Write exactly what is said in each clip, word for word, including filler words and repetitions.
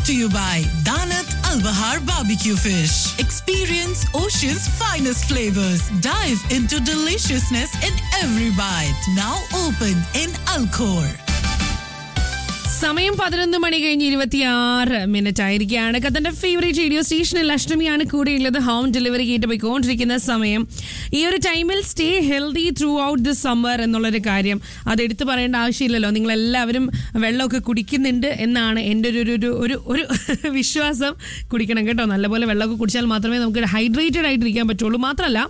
brought to you by Danat Al Bahar Barbecue Fish. Experience Ocean's finest flavors. Dive into deliciousness in every bite. Now open in Alcor. സമയം പതിനൊന്ന് മണി കഴിഞ്ഞ് ഇരുപത്തിയാറ് minute ആയിരിക്കുകയാണ്. ഖത്തറിന്റെ favourite radio സ്റ്റേഷനിൽ അഷ്ടമിയാണ് കൂടെയുള്ളത്. Home delivery കേട്ട് പോയിക്കൊണ്ടിരിക്കുന്ന സമയം. ഈ ഒരു ടൈമിൽ stay healthy through out this summer എന്നുള്ളൊരു കാര്യം അത് എടുത്തു പറയേണ്ട ആവശ്യമില്ലല്ലോ. നിങ്ങളെല്ലാവരും വെള്ളമൊക്കെ കുടിക്കുന്നുണ്ട് എന്നാണ് എൻ്റെ ഒരു ഒരു ഒരു ഒരു വിശ്വാസം. കുടിക്കണം കേട്ടോ, നല്ലപോലെ വെള്ളമൊക്കെ കുടിച്ചാൽ മാത്രമേ നമുക്ക് ഹൈഡ്രേറ്റഡ് ആയിട്ടിരിക്കാൻ പറ്റുള്ളൂ. മാത്രമല്ല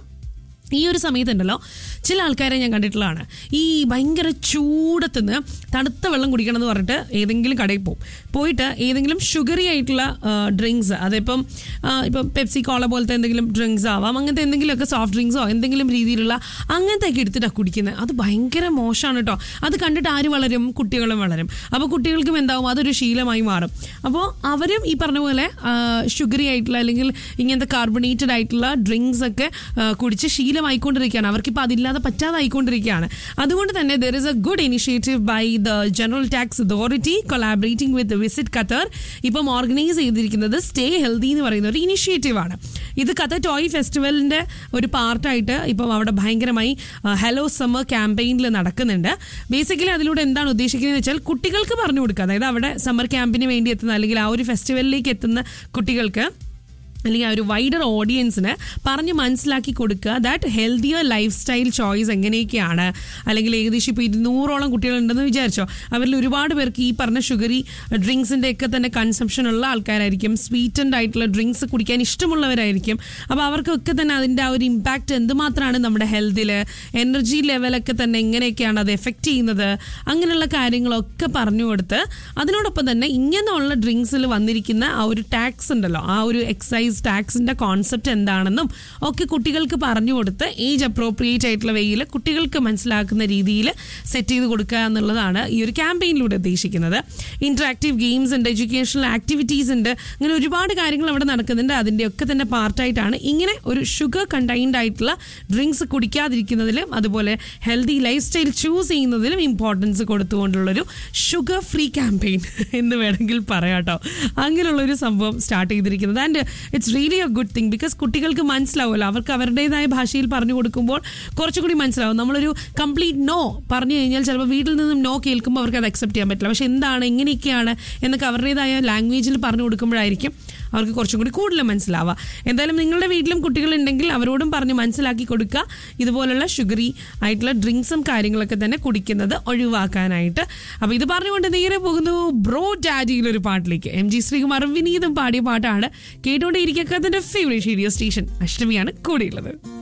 ഈ ഒരു സമയത്തുണ്ടല്ലോ ചില ആൾക്കാരെ ഞാൻ കണ്ടിട്ടുള്ളതാണ്, ഈ ഭയങ്കര ചൂടത്തുനിന്ന് തണുത്ത വെള്ളം കുടിക്കണം എന്ന് പറഞ്ഞിട്ട് ഏതെങ്കിലും കടയിൽ പോകും. പോയിട്ട് ഏതെങ്കിലും ഷുഗറി ആയിട്ടുള്ള ഡ്രിങ്ക്സ്, അതിപ്പം ഇപ്പം പെപ്സി കോള പോലത്തെ എന്തെങ്കിലും ഡ്രിങ്ക്സ് ആവാം, അങ്ങനത്തെ എന്തെങ്കിലുമൊക്കെ സോഫ്റ്റ് ഡ്രിങ്ക്സോ എന്തെങ്കിലും രീതിയിലുള്ള അങ്ങനത്തെയൊക്കെ എടുത്തിട്ടാണ് കുടിക്കുന്നത്. അത് ഭയങ്കര മോശമാണ് കേട്ടോ. അത് കണ്ടിട്ട് ആര് വളരും? കുട്ടികളും വളരും. അപ്പോൾ കുട്ടികൾക്കും എന്താവും? അതൊരു ശീലമായി മാറും. അപ്പോൾ അവരും ഈ പറഞ്ഞ പോലെ ഷുഗറി ആയിട്ടുള്ള അല്ലെങ്കിൽ ഇങ്ങനത്തെ കാർബണേറ്റഡ് ആയിട്ടുള്ള ഡ്രിങ്ക്സ് ഒക്കെ കുടിച്ച് ശീലമായിക്കൊണ്ടിരിക്കുകയാണ്. അവർക്കിപ്പോൾ അതില്ലാതെ പറ്റാതായിക്കൊണ്ടിരിക്കുകയാണ്. അതുകൊണ്ട് തന്നെ there is A good initiative by the general tax authority collaborating with visit Qatar. ഇപ്പം ഓർഗനൈസ് ചെയ്തിരിക്കുന്നത് സ്റ്റേ ഹെൽത്തി എന്ന് പറയുന്ന ഒരു ഇനിഷ്യേറ്റീവാണ്. ഇത് ഖത്തർ ടോയ് ഫെസ്റ്റിവലിൻ്റെ ഒരു പാർട്ടായിട്ട് ഇപ്പം അവിടെ ഭയങ്കരമായി ഹലോ സമ്മർ ക്യാമ്പയിനിൽ നടക്കുന്നുണ്ട്. ബേസിക്കലി അതിലൂടെ എന്താണ് ഉദ്ദേശിക്കുന്നത് വെച്ചാൽ കുട്ടികൾക്ക് പറഞ്ഞു കൊടുക്കുക, അതായത് അവിടെ സമ്മർ ക്യാമ്പിന് വേണ്ടി എത്തുന്ന അല്ലെങ്കിൽ ആ ഒരു ഫെസ്റ്റിവലിലേക്ക് എത്തുന്ന കുട്ടികൾക്ക് അല്ലെങ്കിൽ ആ ഒരു വൈഡർ ഓഡിയൻസിന് പറഞ്ഞ് മനസ്സിലാക്കി കൊടുക്കുക that healthier life style choice എങ്ങനെയൊക്കെയാണ്. അല്ലെങ്കിൽ ഏകദേശം ഇപ്പോൾ ഇരുന്നൂറോളം കുട്ടികളുണ്ടെന്ന് വിചാരിച്ചോ, അവരിൽ ഒരുപാട് പേർക്ക് ഈ പറഞ്ഞ ഷുഗറി ഡ്രിങ്ക്സിൻ്റെ ഒക്കെ തന്നെ കൺസംഷൻ ഉള്ള ആൾക്കാരായിരിക്കും. സ്വീറ്റൻഡ് ആയിട്ടുള്ള ഡ്രിങ്ക്സ് കുടിക്കാൻ ഇഷ്ടമുള്ളവരായിരിക്കും. അപ്പോൾ അവർക്കൊക്കെ തന്നെ അതിൻ്റെ ആ ഒരു ഇമ്പാക്റ്റ് എന്തുമാത്രമാണ് നമ്മുടെ ഹെൽത്തിൽ, എനർജി ലെവലൊക്കെ തന്നെ എങ്ങനെയൊക്കെയാണ് അത് എഫക്റ്റ് ചെയ്യുന്നത്, അങ്ങനെയുള്ള കാര്യങ്ങളൊക്കെ പറഞ്ഞു കൊടുത്ത് അതിനോടൊപ്പം തന്നെ ഇങ്ങനെയുള്ള ഡ്രിങ്ക്സിൽ വന്നിരിക്കുന്ന ആ ഒരു ടാക്സ് ഉണ്ടല്ലോ, ആ ഒരു എക്സൈസ് ടാക്സിന്റെ കോൺസെപ്റ്റ് എന്താണെന്നും ഒക്കെ കുട്ടികൾക്ക് പറഞ്ഞു കൊടുത്ത് ഏജ് അപ്രോപ്രിയേറ്റ് ആയിട്ടുള്ള വേയിൽ കുട്ടികൾക്ക് മനസ്സിലാക്കുന്ന രീതിയിൽ സെറ്റ് ചെയ്ത് കൊടുക്കുക എന്നുള്ളതാണ് ഈ ഒരു ക്യാമ്പയിനിലൂടെ ഉദ്ദേശിക്കുന്നത്. ഇന്ററാക്റ്റീവ് ഗെയിംസ് ഉണ്ട്, എഡ്യൂക്കേഷണൽ ആക്ടിവിറ്റീസ് ഉണ്ട്, അങ്ങനെ ഒരുപാട് കാര്യങ്ങൾ അവിടെ നടക്കുന്നുണ്ട്. അതിൻ്റെ ഒക്കെ തന്നെ പാർട്ടായിട്ടാണ് ഇങ്ങനെ ഒരു ഷുഗർ കണ്ടൈൻഡ് ആയിട്ടുള്ള ഡ്രിങ്ക്സ് കുടിക്കാതിരിക്കുന്നതിലും അതുപോലെ ഹെൽത്തി ലൈഫ് സ്റ്റൈൽ ചൂസ് ചെയ്യുന്നതിലും ഇമ്പോർട്ടൻസ് കൊടുത്തുകൊണ്ടുള്ളൊരു ഷുഗർ ഫ്രീ ക്യാമ്പയിൻ എന്ന് വേണമെങ്കിൽ പറയാട്ടോ. അങ്ങനെയുള്ളൊരു സംഭവം സ്റ്റാർട്ട് ചെയ്തിരിക്കുന്നത്. And it's really A good thing because കുട്ടികൾക്ക് മനസ്സിലാവുമല്ലോ, അവർക്ക് അവരുടേതായ ഭാഷയിൽ പറഞ്ഞു കൊടുക്കുമ്പോൾ കുറച്ചുകൂടി മനസ്സിലാവും. നമ്മളൊരു കംപ്ലീറ്റ് നോ പറഞ്ഞു കഴിഞ്ഞാൽ ചിലപ്പോൾ വീട്ടിൽ നിന്നും നോ കേൾക്കുമ്പോൾ അവർക്ക് അത് അക്സെപ്റ്റ് ചെയ്യാൻ പറ്റില്ല. പക്ഷെ എന്താണ് എങ്ങനെയൊക്കെയാണ് എന്നൊക്കെ അവരുടേതായ ലാംഗ്വേജിൽ പറഞ്ഞു കൊടുക്കുമ്പോഴായിരിക്കും അവർക്ക് കുറച്ചും കൂടി കൂടുതൽ മനസ്സിലാവുക. എന്തായാലും നിങ്ങളുടെ വീട്ടിലും കുട്ടികളുണ്ടെങ്കിൽ അവരോടും പറഞ്ഞ് മനസ്സിലാക്കി കൊടുക്കുക ഇതുപോലുള്ള ഷുഗറി ആയിട്ടുള്ള ഡ്രിങ്ക്സും കാര്യങ്ങളൊക്കെ തന്നെ കുടിക്കുന്നത് ഒഴിവാക്കാനായിട്ട്. അപ്പോൾ ഇത് പറഞ്ഞുകൊണ്ട് നേരെ പോകുന്നു ബ്രോ ഡാഡിയിലൊരു പാട്ടിലേക്ക്. എം ജി ശ്രീകുമാറും വിനീതും പാടിയ പാട്ടാണ് കേട്ടുകൊണ്ടേയിരിക്കുക. അതിൻ്റെ ഫേവറേറ്റ് റേഡിയോ സ്റ്റേഷൻ അഷ്ടമിയാണ് കൂടെയുള്ളത്.